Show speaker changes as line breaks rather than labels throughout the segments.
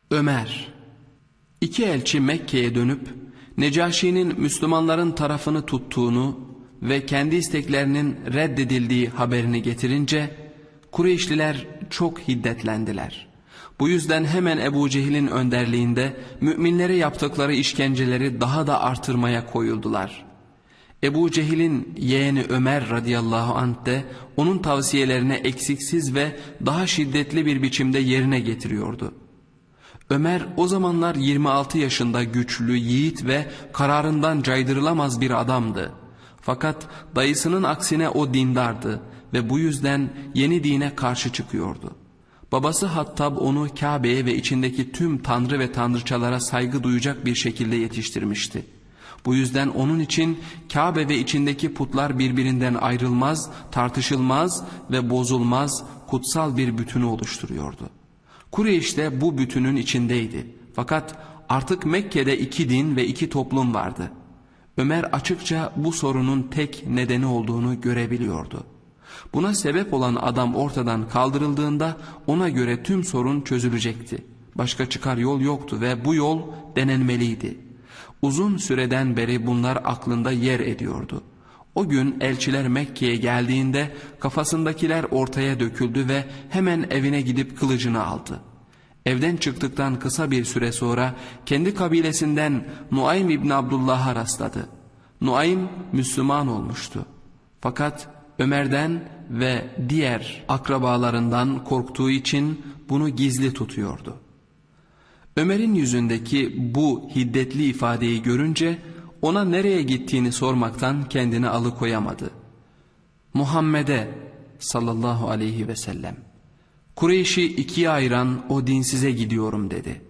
Ömer. İki elçi Mekke'ye dönüp Necaşi'nin Müslümanların tarafını tuttuğunu ve kendi isteklerinin reddedildiği haberini getirince Kureyşliler çok hiddetlendiler. Bu yüzden hemen Ebu Cehil'in önderliğinde müminlere yaptıkları işkenceleri daha da artırmaya koyuldular. Ebu Cehil'in yeğeni Ömer radıyallahu anh de onun tavsiyelerini eksiksiz ve daha şiddetli bir biçimde yerine getiriyordu. Ömer o zamanlar 26 yaşında güçlü, yiğit ve kararından caydırılamaz bir adamdı. Fakat dayısının aksine o dindardı ve bu yüzden yeni dine karşı çıkıyordu. Babası Hattab onu Kabe'ye ve içindeki tüm tanrı ve tanrıçalara saygı duyacak bir şekilde yetiştirmişti. Bu yüzden onun için Kabe ve içindeki putlar birbirinden ayrılmaz, tartışılmaz ve bozulmaz kutsal bir bütünü oluşturuyordu. Kureyş de bu bütünün içindeydi. Fakat artık Mekke'de iki din ve iki toplum vardı. Ömer açıkça bu sorunun tek nedeni olduğunu görebiliyordu. Buna sebep olan adam ortadan kaldırıldığında ona göre tüm sorun çözülecekti. Başka çıkar yol yoktu ve bu yol denenmeliydi. Uzun süreden beri bunlar aklında yer ediyordu. O gün elçiler Mekke'ye geldiğinde kafasındakiler ortaya döküldü ve hemen evine gidip kılıcını aldı. Evden çıktıktan kısa bir süre sonra kendi kabilesinden Nuaym İbni Abdullah'a rastladı. Nuaym Müslüman olmuştu. Fakat Ömer'den ve diğer akrabalarından korktuğu için bunu gizli tutuyordu. Ömer'in yüzündeki bu hiddetli ifadeyi görünce ona nereye gittiğini sormaktan kendini alıkoyamadı. Muhammed'e sallallahu aleyhi ve sellem, Kureyş'i ikiye ayıran o dinsize gidiyorum dedi.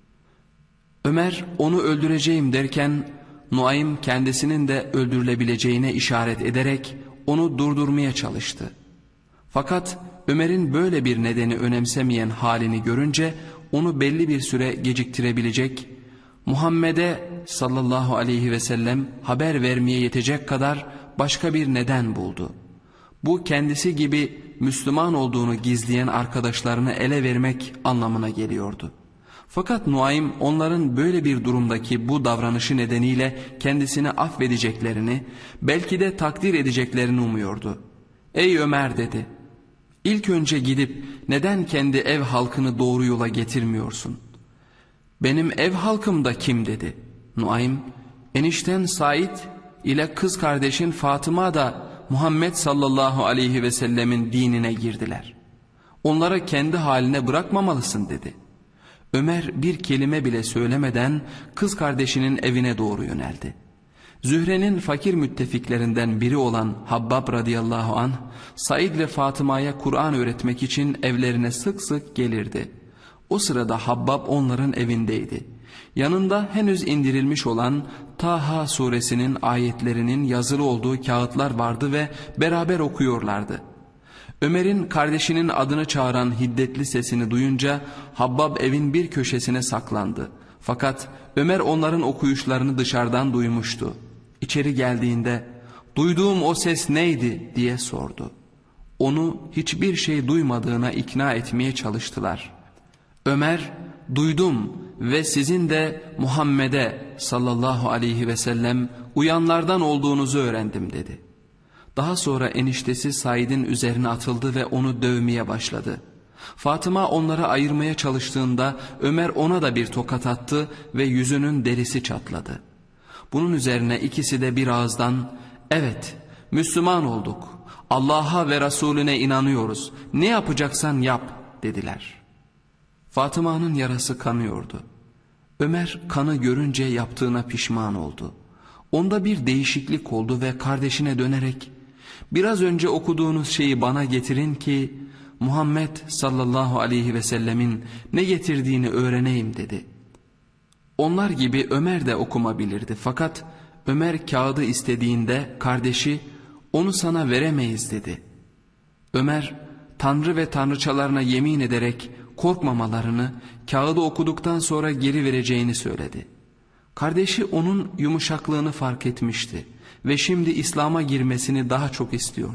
Ömer onu öldüreceğim derken Nuaym kendisinin de öldürülebileceğine işaret ederek onu durdurmaya çalıştı. Fakat Ömer'in böyle bir nedeni önemsemeyen halini görünce onu belli bir süre geciktirebilecek, Muhammed'e sallallahu aleyhi ve sellem haber vermeye yetecek kadar başka bir neden buldu. Bu kendisi gibi Müslüman olduğunu gizleyen arkadaşlarını ele vermek anlamına geliyordu. Fakat Nuaym onların böyle bir durumdaki bu davranışı nedeniyle kendisini affedeceklerini, belki de takdir edeceklerini umuyordu. "Ey Ömer," dedi, "İlk önce gidip neden kendi ev halkını doğru yola getirmiyorsun?" "Benim ev halkım da kim?" dedi. Nuaym, "Enişten Said ile kız kardeşin Fatıma da Muhammed sallallahu aleyhi ve sellemin dinine girdiler. Onları kendi haline bırakmamalısın," dedi. Ömer bir kelime bile söylemeden kız kardeşinin evine doğru yöneldi. Zühre'nin fakir müttefiklerinden biri olan Habbab radıyallahu anh, Said ve Fatıma'ya Kur'an öğretmek için evlerine sık sık gelirdi. O sırada Habbab onların evindeydi. Yanında henüz indirilmiş olan Taha suresinin ayetlerinin yazılı olduğu kağıtlar vardı ve beraber okuyorlardı. Ömer'in kardeşinin adını çağıran hiddetli sesini duyunca Habbab evin bir köşesine saklandı. Fakat Ömer onların okuyuşlarını dışarıdan duymuştu. İçeri geldiğinde "Duyduğum o ses neydi?" diye sordu. Onu hiçbir şey duymadığına ikna etmeye çalıştılar. Ömer, "Duydum ve sizin de Muhammed'e sallallahu aleyhi ve sellem uyanlardan olduğunuzu öğrendim," dedi. Daha sonra eniştesi Said'in üzerine atıldı ve onu dövmeye başladı. Fatıma onları ayırmaya çalıştığında Ömer ona da bir tokat attı ve yüzünün derisi çatladı. Bunun üzerine ikisi de bir ağızdan "Evet, Müslüman olduk. Allah'a ve Resulüne inanıyoruz. Ne yapacaksan yap," dediler. Fatıma'nın yarası kanıyordu. Ömer kanı görünce yaptığına pişman oldu. Onda bir değişiklik oldu ve kardeşine dönerek "Biraz önce okuduğunuz şeyi bana getirin ki Muhammed sallallahu aleyhi ve sellemin ne getirdiğini öğreneyim," dedi. Onlar gibi Ömer de okuma bilirdi. Fakat Ömer kağıdı istediğinde kardeşi "Onu sana veremeyiz," dedi. Ömer Tanrı ve tanrıçalarına yemin ederek korkmamalarını, kağıdı okuduktan sonra geri vereceğini söyledi. Kardeşi onun yumuşaklığını fark etmişti ve şimdi İslam'a girmesini daha çok istiyor.